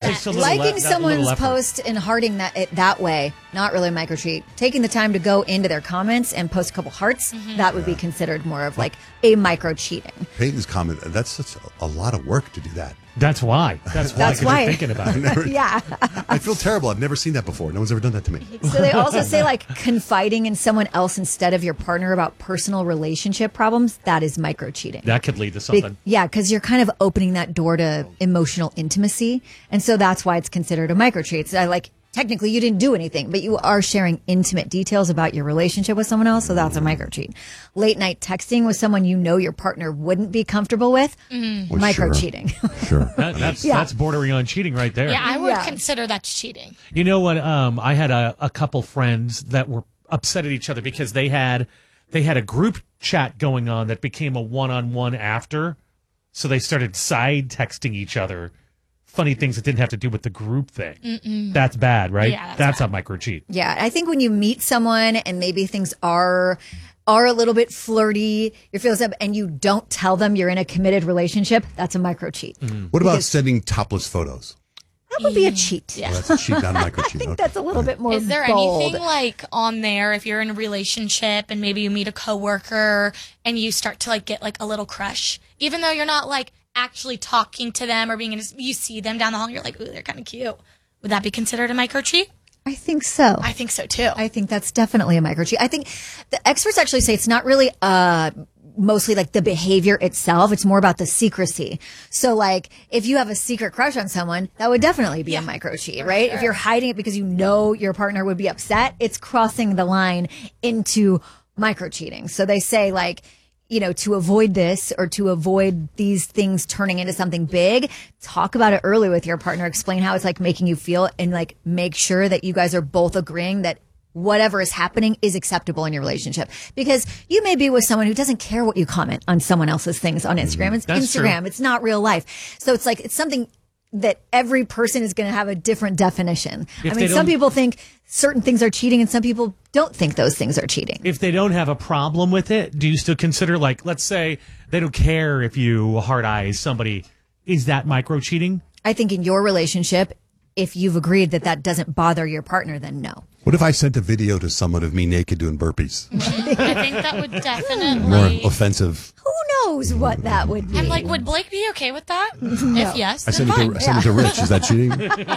Just a little Liking that someone's little effort. post and hearting that way, not really a micro cheat. Taking the time to go into their comments and post a couple hearts, that would be considered more of like a micro cheating. Peyton's comment, that's such a lot of work to do that. That's why. That's 'cause why. you're thinking about it. Yeah. I feel terrible. I've never seen that before. No one's ever done that to me. So they also say like confiding in someone else instead of your partner about personal relationship problems. That is micro cheating. That could lead to something. Yeah, because you're kind of opening that door to emotional intimacy. And so that's why it's considered a micro cheat. So like, technically you didn't do anything, but you are sharing intimate details about your relationship with someone else. So that's a micro cheat. Late night texting with someone you know your partner wouldn't be comfortable with. Well, Micro sure. cheating. Sure. That's bordering on cheating right there. Yeah, I would Yeah. consider that cheating. You know what? I had a couple friends that were upset at each other because they had a group chat going on that became a one-on-one after. So they started side texting each other funny things that didn't have to do with the group thing. That's bad, right? Yeah, that's a micro cheat. Yeah, I think when you meet someone and maybe things are a little bit flirty, your feels up, and you don't tell them you're in a committed relationship, that's a micro cheat. What about sending topless photos? That would be a cheat. Oh, that's a cheat, not a micro cheat. I think Okay. that's a little bit more Is there bold. anything like on there if you're in a relationship and maybe you meet a coworker and you start to like get like a little crush, even though you're not like actually talking to them or being in, you see them down the hall and you're like, ooh, they're kind of cute. Would that be considered a micro cheat? I think so. I think so too. I think that's definitely a micro cheat. I think the experts actually say it's not really mostly like the behavior itself. It's more about the secrecy. So like if you have a secret crush on someone, that would definitely be a micro cheat, right? If you're hiding it because you know your partner would be upset, it's crossing the line into micro cheating. So they say like, you know, to avoid this or to avoid these things turning into something big, talk about it early with your partner, explain how it's like making you feel, and like make sure that you guys are both agreeing that whatever is happening is acceptable in your relationship. Because you may be with someone who doesn't care what you comment on someone else's things on Instagram. It's That's Instagram. true. It's not real life. So it's like, it's something that every person is going to have a different definition. If I they mean, some don't- people think certain things are cheating and some people don't think those things are cheating. If they don't have a problem with it, do you still consider, like, let's say they don't care if you hard eyes somebody, is that micro cheating? I think in your relationship, if you've agreed that that doesn't bother your partner, then no. What if I sent a video to someone of me naked doing burpees? I think that would More definitely. offensive. Who knows what that would be? I'm like, would Blake be okay with that? If yes, I then sent fine. it to Rich. Is that cheating?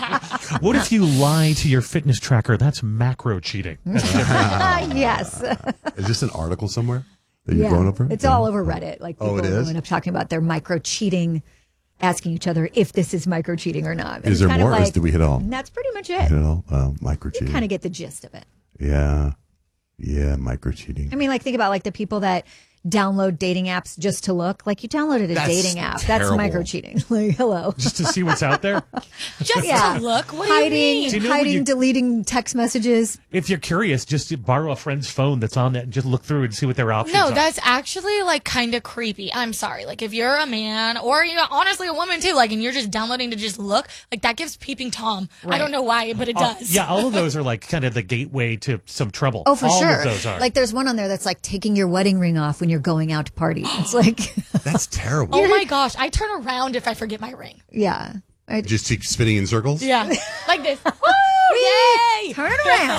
What if you lie to your fitness tracker? That's macro cheating. That's different. Yes. Is this an article somewhere that you're going over? It's all over Reddit. Like people it is? end up talking about their micro cheating, asking each other if this is micro cheating or not. And Is there kind of more? Or did we hit all? That's pretty much it. Hit all? Micro cheating. Kind of get the gist of it. Yeah. Yeah, micro cheating. I mean, like think about like the people that download dating apps just to look. Like you downloaded a That's dating app. That's terrible. micro cheating. Like hello. Just to see what's out there. Just Yeah. to look. What hiding, do you mean? Do you know when hiding, you- deleting text messages. If you're curious, just borrow a friend's phone that's on that and just look through and see what their options No, are. that's actually like kind of creepy. I'm sorry. Like if you're a man or you know, honestly a woman too, like and you're just downloading to just look, like that gives peeping Tom. I don't know why, but it does. Yeah, all of those are like kind of the gateway to some trouble. Oh, for all sure. Of those are. Like there's one on there that's like taking your wedding ring off when you're going out to party. It's like, That's terrible. Oh my gosh, I turn around if I forget my ring. yeah. Just keep spinning in circles? Yeah, like this. Woo! Yay! Turn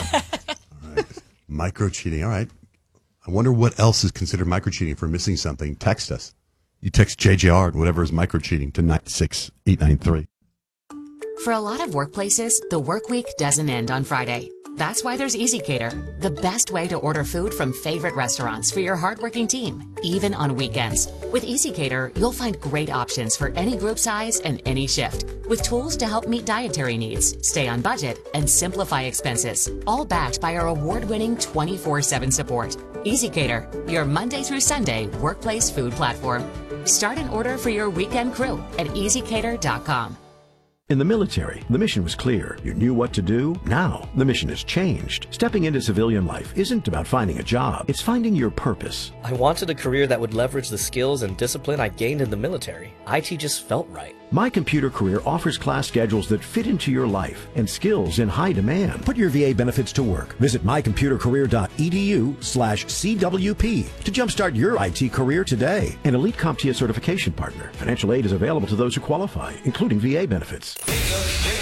around. Micro cheating. All right. I wonder what else is considered micro cheating. If we're missing something, text us. You text JJR, whatever is micro cheating, to 96893. For a lot of workplaces, the work week doesn't end on Friday. That's why there's EasyCater, the best way to order food from favorite restaurants for your hardworking team, even on weekends. With EasyCater, you'll find great options for any group size and any shift, with tools to help meet dietary needs, stay on budget, and simplify expenses, all backed by our award-winning 24/7 support. EasyCater, your Monday through Sunday workplace food platform. Start an order for your weekend crew at easycater.com. In the military, the mission was clear. You knew what to do. Now, the mission has changed. Stepping into civilian life isn't about finding a job. It's finding your purpose. I wanted a career that would leverage the skills and discipline I gained in the military. IT just felt right. My Computer Career offers class schedules that fit into your life and skills in high demand. Put your VA benefits to work. Visit mycomputercareer.edu/CWP to jumpstart your IT career today. An elite CompTIA certification partner. Financial aid is available to those who qualify, including VA benefits.